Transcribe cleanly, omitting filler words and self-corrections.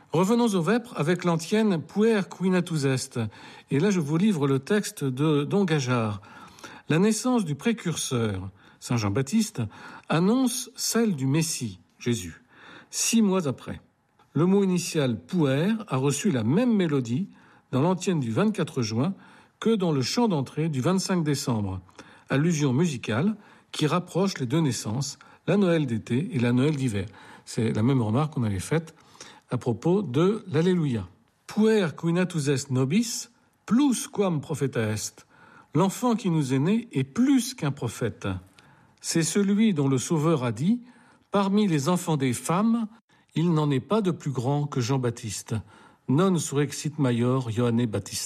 Revenons aux vêpres avec l'antienne Puer qui natus est. Et là, je vous livre le texte de Don Gajard. La naissance du précurseur, Saint Jean-Baptiste, annonce celle du Messie, Jésus, 6 mois après. Le mot initial Puer a reçu la même mélodie dans l'antienne du 24 juin que dans le chant d'entrée du 25 décembre. Allusion musicale qui rapproche les deux naissances, la Noël d'été et la Noël d'hiver. C'est la même remarque qu'on avait faite à propos de l'Alléluia. Puer qui natus est nobis, plus quam propheta est. L'enfant qui nous est né est plus qu'un prophète. C'est celui dont le Sauveur a dit « Parmi les enfants des femmes, il n'en est pas de plus grand que Jean-Baptiste. Non surexit maior Ioanne Baptista ».